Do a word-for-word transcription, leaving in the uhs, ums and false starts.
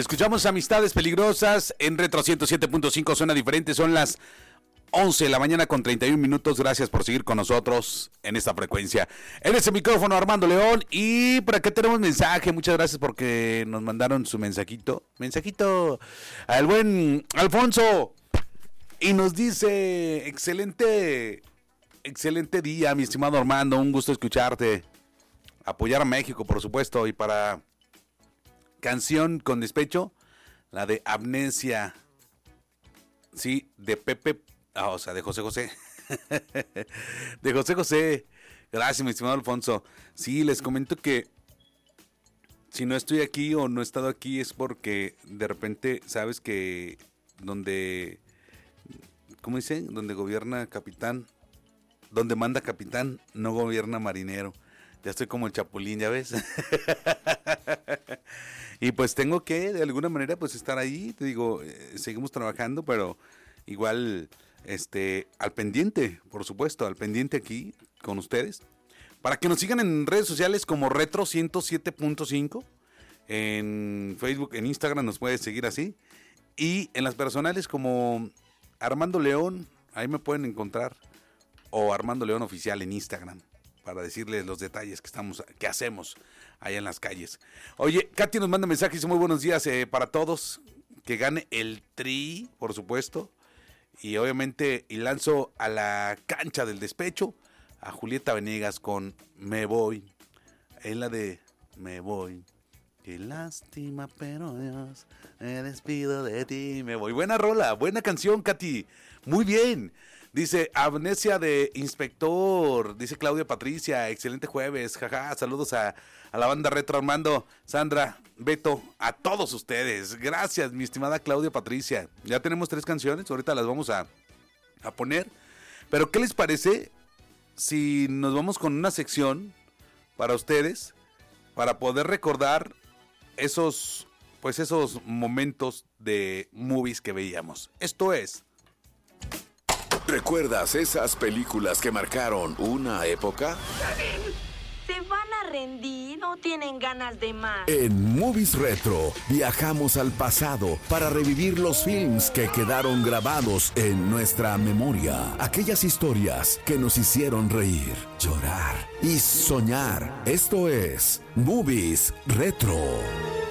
Escuchamos Amistades Peligrosas en Retro ciento siete punto cinco, suena diferente, son las once de la mañana con treinta y un minutos. Gracias por seguir con nosotros en esta frecuencia. En ese micrófono Armando León, y por acá tenemos mensaje. Muchas gracias porque nos mandaron su mensajito. Mensajito al buen Alfonso. Y nos dice, excelente, excelente día, mi estimado Armando. Un gusto escucharte. Apoyar a México, por supuesto. Y para canción con despecho, la de Amnesia. Sí, de Pepe... Ah, o sea, de José José. De José José. Gracias, mi estimado Alfonso. Sí, les comento que si no estoy aquí o no he estado aquí es porque de repente, sabes que donde, ¿cómo dicen? Donde gobierna capitán, donde manda capitán, no gobierna marinero. Ya estoy como el Chapulín, ¿ya ves? Y pues tengo que, de alguna manera, pues estar ahí. Te digo, eh, seguimos trabajando, pero igual... Este, al pendiente, por supuesto, al pendiente aquí con ustedes, para que nos sigan en redes sociales como Retro ciento siete punto cinco, en Facebook, en Instagram nos puedes seguir así, y en las personales como Armando León, ahí me pueden encontrar, o Armando León Oficial en Instagram, para decirles los detalles que estamos, que hacemos allá en las calles. Oye, Katy nos manda mensajes, dice muy buenos días eh, para todos, que gane el Tri, por supuesto. Y obviamente, y lanzo a la cancha del despecho a Julieta Venegas con Me Voy. Es la de Me Voy. Qué lástima, pero Dios, me despido de ti, me voy. Buena rola, buena canción, Katy. Muy bien. Dice Amnesia de Inspector. Dice Claudia Patricia. Excelente jueves. Jaja. Saludos a, a la banda Retro, Armando, Sandra, Beto, a todos ustedes. Gracias, mi estimada Claudia Patricia. Ya tenemos tres canciones. Ahorita las vamos a, a poner. Pero ¿qué les parece si nos vamos con una sección para ustedes? Para poder recordar esos, pues esos momentos de movies que veíamos. Esto es... ¿Recuerdas esas películas que marcaron una época? ¿Se van a rendir o tienen ganas de más? En Movies Retro viajamos al pasado para revivir los films que quedaron grabados en nuestra memoria. Aquellas historias que nos hicieron reír, llorar y soñar. Esto es Movies Retro.